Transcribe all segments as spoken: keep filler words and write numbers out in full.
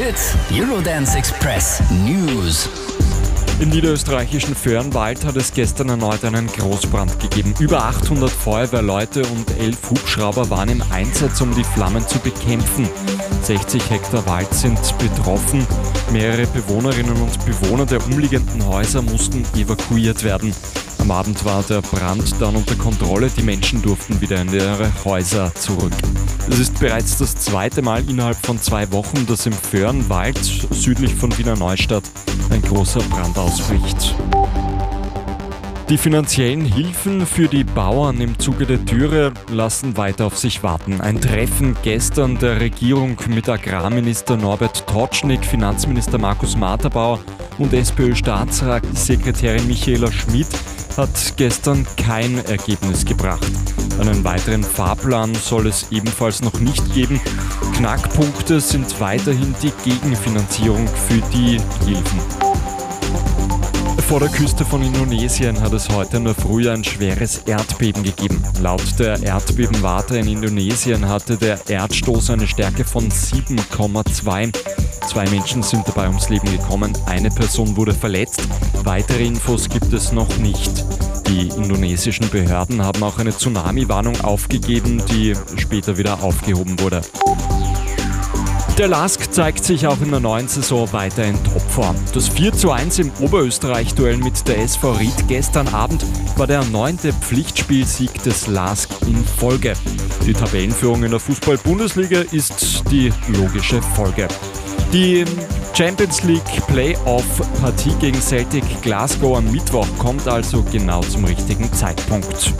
Hit Eurodance Express News. Im niederösterreichischen Föhrenwald hat es gestern erneut einen Großbrand gegeben. Über achthundert Feuerwehrleute und elf Hubschrauber waren im Einsatz, um die Flammen zu bekämpfen. sechzig Hektar Wald sind betroffen. Mehrere Bewohnerinnen und Bewohner der umliegenden Häuser mussten evakuiert werden. Am Abend war der Brand dann unter Kontrolle. Die Menschen durften wieder in ihre Häuser zurück. Es ist bereits das zweite Mal innerhalb von zwei Wochen, dass im Föhrenwald südlich von Wiener Neustadt ein großer Brand ausbricht. Die finanziellen Hilfen für die Bauern im Zuge der Dürre lassen weiter auf sich warten. Ein Treffen gestern der Regierung mit Agrarminister Norbert Totschnig, Finanzminister Markus Materbauer und SPÖ-Staatssekretärin Michaela Schmid hat gestern kein Ergebnis gebracht. Einen weiteren Fahrplan soll es ebenfalls noch nicht geben. Knackpunkte sind weiterhin die Gegenfinanzierung für die Hilfen. Vor der Küste von Indonesien hat es heute in der Früh ein schweres Erdbeben gegeben. Laut der Erdbebenwarte in Indonesien hatte der Erdstoß eine Stärke von sieben Komma zwei. Zwei Menschen sind dabei ums Leben gekommen, eine Person wurde verletzt. Weitere Infos gibt es noch nicht. Die indonesischen Behörden haben auch eine Tsunami-Warnung aufgegeben, die später wieder aufgehoben wurde. Der LASK zeigt sich auch in der neuen Saison weiter in Topform. Das vier zu eins im Oberösterreich-Duell mit der S V Ried gestern Abend war der neunte Pflichtspielsieg des LASK in Folge. Die Tabellenführung in der Fußball-Bundesliga ist die logische Folge. Die Champions League Playoff-Partie gegen Celtic Glasgow am Mittwoch kommt also genau zum richtigen Zeitpunkt.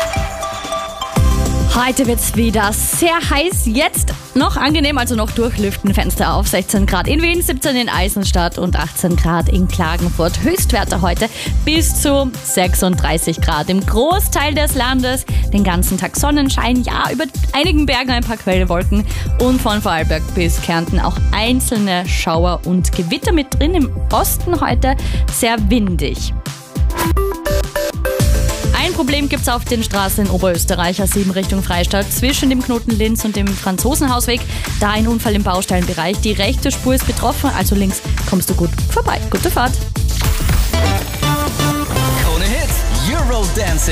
Heute wird es wieder sehr heiß, jetzt noch angenehm, also noch durchlüften, Fenster auf, sechzehn Grad in Wien, siebzehn in Eisenstadt und achtzehn Grad in Klagenfurt. Höchstwerte heute bis zu sechsunddreißig Grad im Großteil des Landes. Den ganzen Tag Sonnenschein, ja, über einigen Bergen ein paar Quellwolken und von Vorarlberg bis Kärnten auch einzelne Schauer und Gewitter mit drin. Im Osten heute sehr windig. Ein Problem gibt es auf den Straßen in Oberösterreich, A sieben Richtung Freistadt, zwischen dem Knoten Linz und dem Franzosenhausweg. Da ein Unfall im Baustellenbereich. Die rechte Spur ist betroffen, also links kommst du gut vorbei. Gute Fahrt. Krone Hit Eurodance